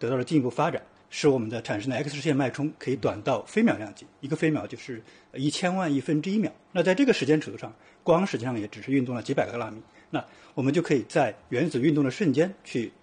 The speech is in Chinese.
得到了进一步发展，使我们的产生的 X 射线脉冲可以短到飞秒量级，一个飞秒就是1000万亿分之一秒。那在这个时间尺度上，光实际上也只是运动了几百个纳米。那我们就可以在原子运动的瞬间去